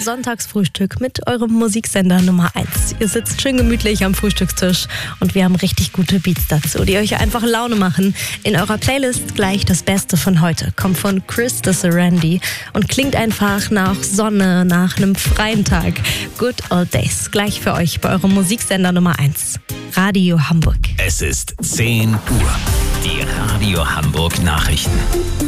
Sonntagsfrühstück mit eurem Musiksender Nummer 1. Ihr sitzt schön gemütlich am Frühstückstisch und wir haben richtig gute Beats dazu, die euch einfach Laune machen. In eurer Playlist gleich das Beste von heute. Kommt von Chris the Serendy und klingt einfach nach Sonne, nach einem freien Tag. Good Old Days. Gleich für euch bei eurem Musiksender Nummer 1. Radio Hamburg. Es ist 10 Uhr. Die Radio Hamburg Nachrichten.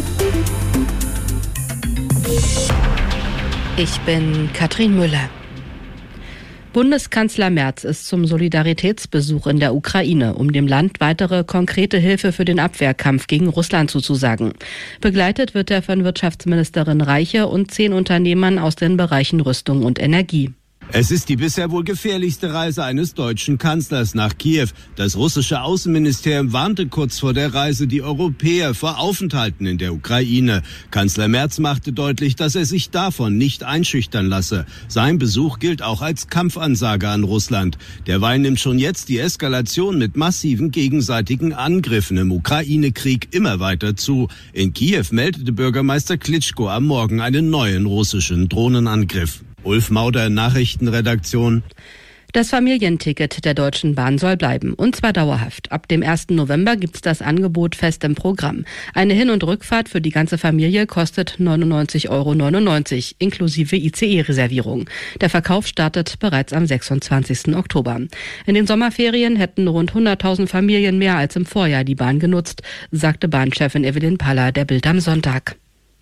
Ich bin Katrin Müller. Bundeskanzler Merz ist zum Solidaritätsbesuch in der Ukraine, um dem Land weitere konkrete Hilfe für den Abwehrkampf gegen Russland zuzusagen. Begleitet wird er von Wirtschaftsministerin Reiche und 10 Unternehmern aus den Bereichen Rüstung und Energie. Es ist die bisher wohl gefährlichste Reise eines deutschen Kanzlers nach Kiew. Das russische Außenministerium warnte kurz vor der Reise die Europäer vor Aufenthalten in der Ukraine. Kanzler Merz machte deutlich, dass er sich davon nicht einschüchtern lasse. Sein Besuch gilt auch als Kampfansage an Russland. Derweil nimmt schon jetzt die Eskalation mit massiven gegenseitigen Angriffen im Ukraine-Krieg immer weiter zu. In Kiew meldete Bürgermeister Klitschko am Morgen einen neuen russischen Drohnenangriff. Ulf Mauder, Nachrichtenredaktion. Das Familienticket der Deutschen Bahn soll bleiben, und zwar dauerhaft. Ab dem 1. November gibt's das Angebot fest im Programm. Eine Hin- und Rückfahrt für die ganze Familie kostet 99,99 € inklusive ICE-Reservierung. Der Verkauf startet bereits am 26. Oktober. In den Sommerferien hätten rund 100.000 Familien mehr als im Vorjahr die Bahn genutzt, sagte Bahnchefin Evelyn Paller der Bild am Sonntag.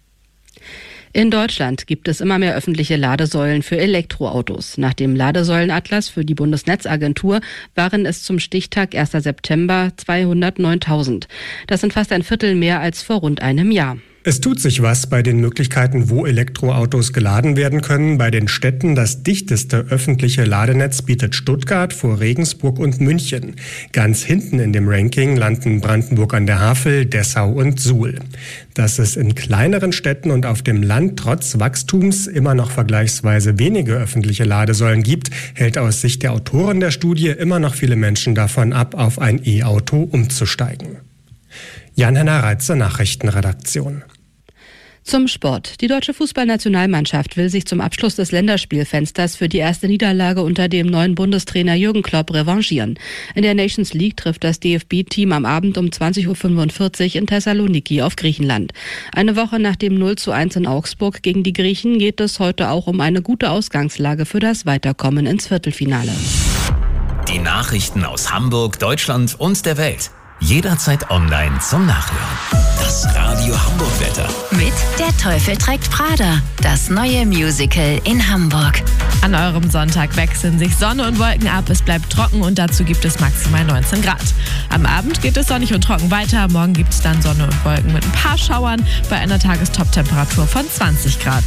In Deutschland gibt es immer mehr öffentliche Ladesäulen für Elektroautos. Nach dem Ladesäulenatlas für die Bundesnetzagentur waren es zum Stichtag 1. September 209.000. Das sind fast ein Viertel mehr als vor rund einem Jahr. Es tut sich was bei den Möglichkeiten, wo Elektroautos geladen werden können. Bei den Städten das dichteste öffentliche Ladenetz bietet Stuttgart vor Regensburg und München. Ganz hinten in dem Ranking landen Brandenburg an der Havel, Dessau und Suhl. Dass es in kleineren Städten und auf dem Land trotz Wachstums immer noch vergleichsweise wenige öffentliche Ladesäulen gibt, hält aus Sicht der Autoren der Studie immer noch viele Menschen davon ab, auf ein E-Auto umzusteigen. Jan-Henner Reitzer, Nachrichtenredaktion. Zum Sport. Die deutsche Fußballnationalmannschaft will sich zum Abschluss des Länderspielfensters für die erste Niederlage unter dem neuen Bundestrainer Jürgen Klopp revanchieren. In der Nations League trifft das DFB-Team am Abend um 20.45 Uhr in Thessaloniki auf Griechenland. Eine Woche nach dem 0:1 in Augsburg gegen die Griechen geht es heute auch um eine gute Ausgangslage für das Weiterkommen ins Viertelfinale. Die Nachrichten aus Hamburg, Deutschland und der Welt. Jederzeit online zum Nachhören. Das Radio Hamburg Wetter. Mit Der Teufel trägt Prada. Das neue Musical in Hamburg. An eurem Sonntag wechseln sich Sonne und Wolken ab. Es bleibt trocken und dazu gibt es maximal 19 Grad. Am Abend geht es sonnig und trocken weiter. Morgen gibt es dann Sonne und Wolken mit ein paar Schauern bei einer Tagestop-Temperatur von 20 Grad.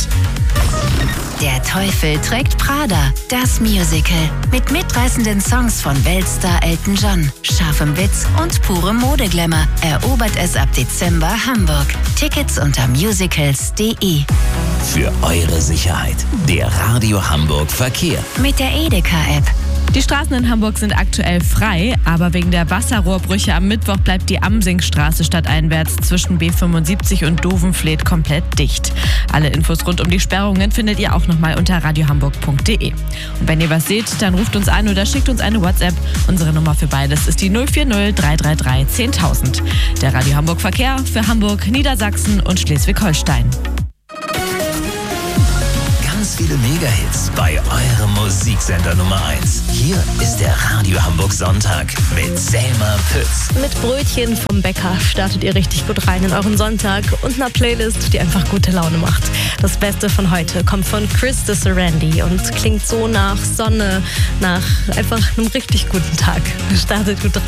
Der Teufel trägt Prada. Das Musical. Mit mitreißenden Songs von Weltstar Elton John, scharfem Witz und purem Modeglamour erobert es ab Dezember Hamburg. Tickets unter musicals.de. Für eure Sicherheit. Der Radio Hamburg Verkehr. Mit der Edeka-App. Die Straßen in Hamburg sind aktuell frei, aber wegen der Wasserrohrbrüche am Mittwoch bleibt die Amsingstraße stadteinwärts zwischen B75 und Dovenfleet komplett dicht. Alle Infos rund um die Sperrungen findet ihr auch nochmal unter radiohamburg.de. Und wenn ihr was seht, dann ruft uns an oder schickt uns eine WhatsApp. Unsere Nummer für beides ist die 040 333 10.000. Der Radio Hamburg Verkehr für Hamburg, Niedersachsen und Schleswig-Holstein. Ganz viele Megahits bei eurem Musiksender Nummer 1. Hier ist der Radio Hamburg Sonntag mit Selma Pütz. Mit Brötchen vom Bäcker startet ihr richtig gut rein in euren Sonntag und einer Playlist, die einfach gute Laune macht. Das Beste von heute kommt von Chris the Serendy und klingt so nach Sonne, nach einfach einem richtig guten Tag. Startet gut rein.